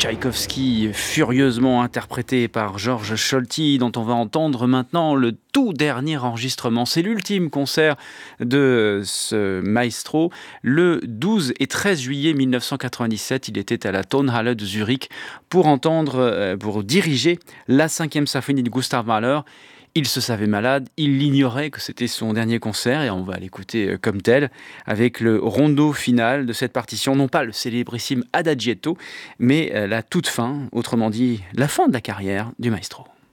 Tchaïkovski, furieusement interprété par Georges Scholti, dont on va entendre maintenant le tout dernier enregistrement. C'est l'ultime concert de ce maestro. Le 12 et 13 juillet 1997, il était à la Tonhalle de Zurich pour diriger la 5e symphonie de Gustav Mahler. Il se savait malade, il ignorait que c'était son dernier concert et on va l'écouter comme tel avec le rondo final de cette partition, non pas le célébrissime Adagietto, mais la toute fin, autrement dit la fin de la carrière du maestro.